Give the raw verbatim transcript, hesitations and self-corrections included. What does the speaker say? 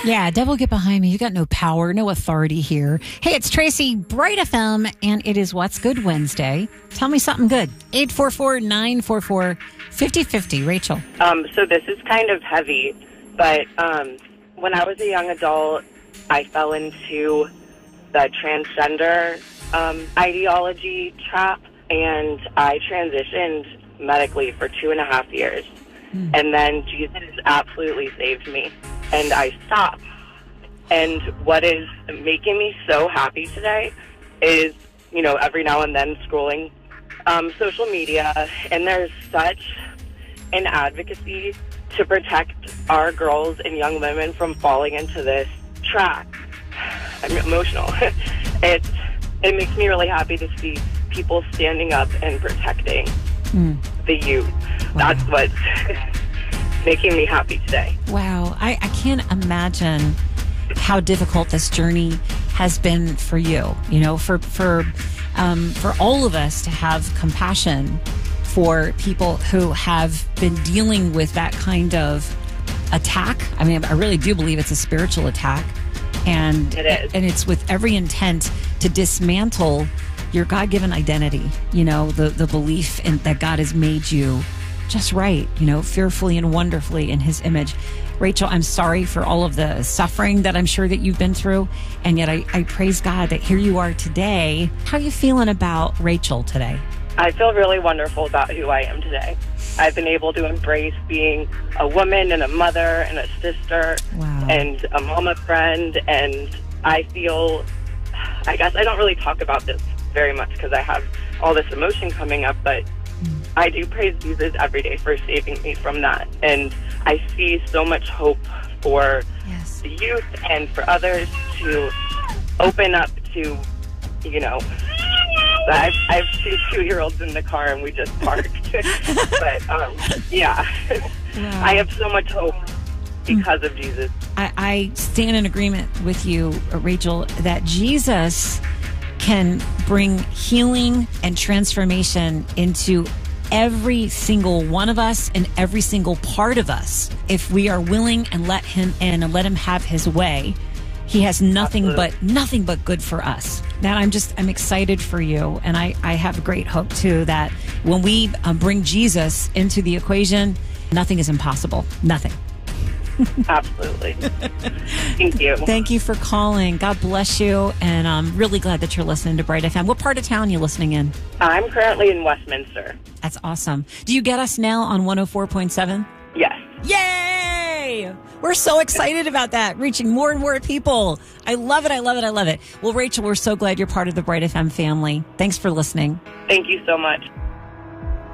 Yeah, devil, get behind me. You got no power, no authority here. Hey, it's Tracy, Bright F M, and it is What's Good Wednesday. Tell me something good. eight four four, nine four four, five oh five oh. Rachel. Um, so this is kind of heavy, but um, when I was a young adult, I fell into the transgender um, ideology trap, and I transitioned medically for two and a half years. Mm. And then Jesus absolutely saved me, and I stopped. And what is making me so happy today is, you know, every now and then scrolling um, social media, and there's such an advocacy to protect our girls and young women from falling into this trap. I'm emotional. It's, it makes me really happy to see people standing up and protecting mm. the youth. Wow. That's what's making me happy today. Wow. I, I can't imagine how difficult this journey has been for you, you know, for, for, um, for all of us to have compassion for people who have been dealing with that kind of attack. I mean, I really do believe it's a spiritual attack. And it is. And it's with every intent to dismantle your God-given identity, you know, the, the belief in that God has made you just right, you know, fearfully and wonderfully in his image. Rachel, I'm sorry for all of the suffering that I'm sure that you've been through. And yet I, I praise God that here you are today. How are you feeling about Rachel today? I feel really wonderful about who I am today. I've been able to embrace being a woman and a mother and a sister wow. and a mama friend. And I feel, I guess I don't really talk about this very much because I have all this emotion coming up, but mm. I do praise Jesus every day for saving me from that. And I see so much hope for yes. the youth and for others to open up to, you know, I've, I have two two-year-olds in the car, and we just parked. But, um, yeah, wow. I have so much hope because of Jesus. I, I stand in agreement with you, Rachel, that Jesus can bring healing and transformation into every single one of us and every single part of us if we are willing and let him in and let him have his way. He has nothing Absolutely. but nothing but good for us. That I'm just, I'm excited for you. And I, I have great hope too that when we um, bring Jesus into the equation, nothing is impossible. Nothing. Absolutely. Thank you. Thank you for calling. God bless you. And I'm really glad that you're listening to Bright F M. What part of town are you listening in? I'm currently in Westminster. That's awesome. Do you get us now on one oh four point seven? Yes. Yay! We're so excited about that, reaching more and more people. I love it. I love it. I love it. Well, Rachel, we're so glad you're part of the Bright F M family. Thanks for listening. Thank you so much.